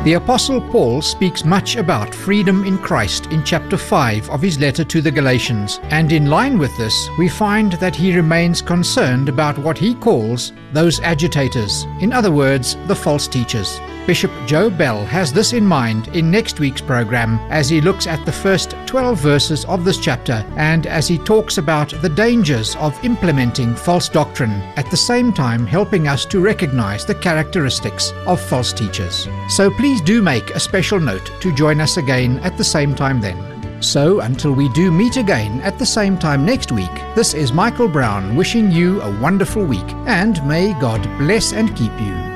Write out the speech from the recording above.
The Apostle Paul speaks much about freedom in Christ in chapter 5 of his letter to the Galatians, and in line with this, we find that he remains concerned about what he calls those agitators, in other words, the false teachers. Bishop Joe Bell has this in mind in next week's program as he looks at the first 12 verses of this chapter and as he talks about the dangers of implementing false doctrine, at the same time helping us to recognize the characteristics of false teachers. So please do make a special note to join us again at the same time then. So until we do meet again at the same time next week, this is Michael Brown wishing you a wonderful week, and may God bless and keep you.